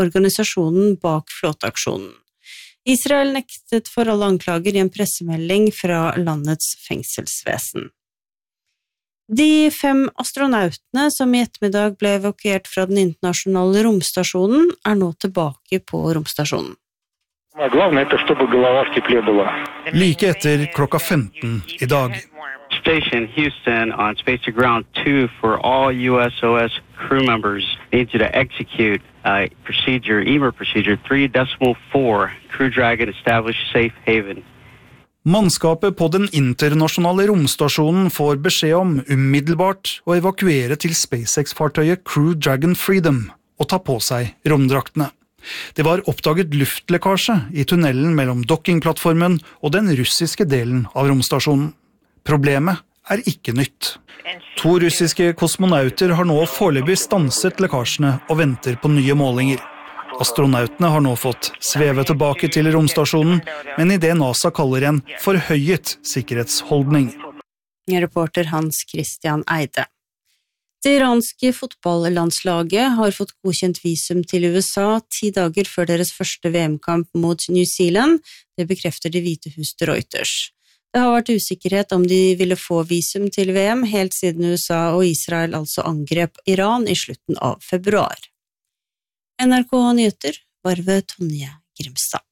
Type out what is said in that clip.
organisasjonen bak flåteaksjonen. Israel nektet for alle anklager i en pressemelding fra landets fengselsvesen. De 5 astronautene som i ettermiddag ble evakuert fra den internasjonale romstasjonen, nå tilbake på romstasjonen. Like etter klokka 15 i dag. Station Houston on Space to Ground 2 for all USOS crew members need you to execute EMER procedure 3.4, Crew Dragon establish safe haven. Mannskapet på den internasjonale romstasjonen får beskjed om umiddelbart å evakuere til SpaceX-fartøyet Crew Dragon Freedom og ta på seg romdraktene. Det var oppdaget luftlekkasje i tunnelen mellom dockingplattformen og den russiske delen av romstasjonen. Problemet ikke nytt. 2 russiske kosmonauter har nå foreløpig stanset lekkasjene og venter på nye målinger. Astronautene har nå fått sveve tilbake til romstasjonen, men i det NASA kaller en forhøyet sikkerhetsholdning. Reporter Hans Christian Eide. Det iranske fotballandslaget har fått godkjent visum til USA 10 dager før deres første VM-kamp mot New Zealand. Det bekrefter Det hvite hus til Reuters. Det har vært usikkerhet om de ville få visum til VM helt siden USA og Israel altså angrep Iran i slutten av februar. NRK Nyheter var ved Tonje Grimstad.